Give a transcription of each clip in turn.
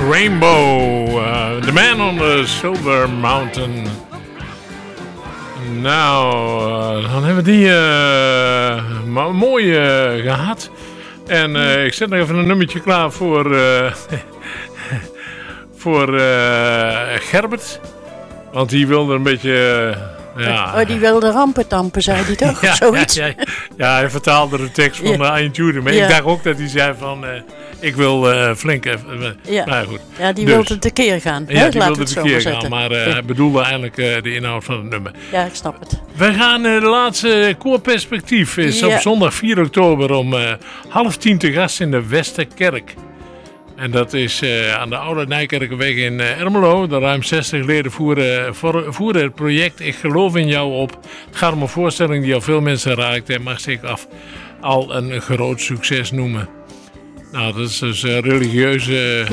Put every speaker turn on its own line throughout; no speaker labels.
Rainbow, The Man on the Silver Mountain. Nou, dan hebben we die mooi gehad. En ik zet nog even een nummertje klaar voor Gerbert. Want die wilde een beetje...
Oh, die wilde rampentampen, zei hij toch?
Ja,
zoiets.
Ja, hij vertaalde de tekst van Iron Judy. Maar ik dacht ook dat hij zei van... ik wil flink even... Nou goed.
Ja, die wilde tekeer gaan.
Ja, die wilde tekeer gaan. Maar hij bedoelde eigenlijk de inhoud van het nummer.
Ja, ik snap het.
We gaan de laatste koorperspectief. Is op zondag 4 oktober om 9:30 te gast in de Westerkerk. En dat is aan de Oude Nijkerkenweg in Ermelo. De ruim 60 leden voeren het project Ik Geloof in Jou op. Het gaat om een voorstelling die al veel mensen raakt en mag zich al een groot succes noemen. Nou, dat is dus een religieuze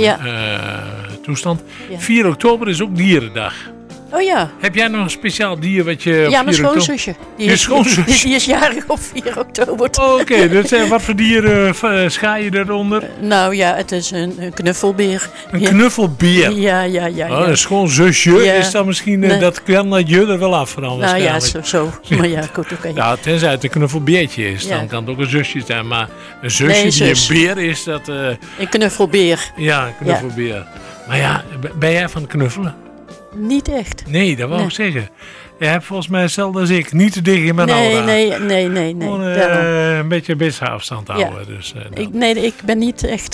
toestand. Ja. 4 oktober is ook Dierendag.
Oh ja.
Heb jij nog een speciaal dier wat je...
Ja, mijn schoonzusje.
Je schoonzusje?
Die is jarig op 4 oktober.
Oké, dus wat voor dieren schaai je eronder?
Nou ja, het is een knuffelbeer.
Een knuffelbeer?
Ja.
Oh, een schoonzusje is dan misschien dat je er wel af van.
Nou ja, zo. Maar ja, goed, oké.
Ja, tenzij het een knuffelbeertje is, dan kan het ook een zusje zijn. Maar een zusje die een beer is, dat...
Een knuffelbeer.
Ja, een knuffelbeer. Ja. Maar ja, ben jij van het knuffelen?
Niet echt.
Nee, dat wou ik zeggen. Je hebt volgens mij hetzelfde als ik. Niet te dicht in mijn aura.
Nee.
Gewoon, een beetje afstand houden. Ja. Dus,
ik ben niet echt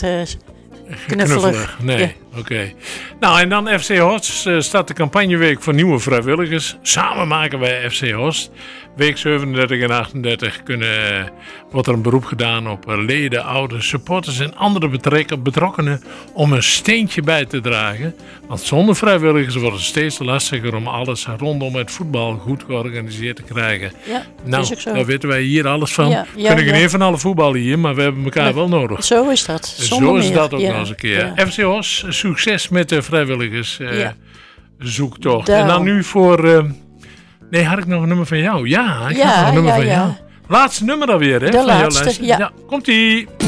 knuffelig.
Nee, oké. Nou, en dan FC Horst start de campagneweek voor nieuwe vrijwilligers. Samen maken wij FC Horst. Week 37 en 38 wordt er een beroep gedaan op leden, ouders, supporters en andere betrokkenen om een steentje bij te dragen. Want zonder vrijwilligers wordt het steeds lastiger om alles rondom het voetbal goed georganiseerd te krijgen. Ja, nou, daar weten wij hier alles van. We kunnen geen van alle voetballen hier, maar we hebben elkaar wel nodig.
Zo is dat.
Zo is dat ook nog eens een keer. Ja. FC Horst, succes met de vrijwilligers zoektocht. En dan nu voor... Nee, had ik nog een nummer van jou? Ja, ik had nog een nummer van jou. Laatste nummer alweer, hè?
De laatste,
ja. Komt-ie!